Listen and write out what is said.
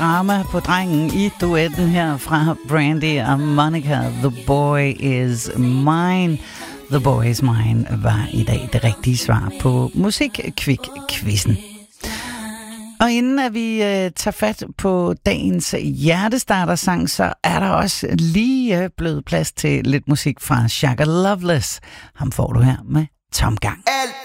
drama på drengen i duetten her fra Brandy og Monica. The Boy Is Mine. The Boy Is Mine var i dag det rigtige svar på Musikkvik-quizzen. Og inden at vi tager fat på dagens hjertestartersang, så er der også lige blevet plads til lidt musik fra Shaka Loveless. Ham får du her med Tomgang.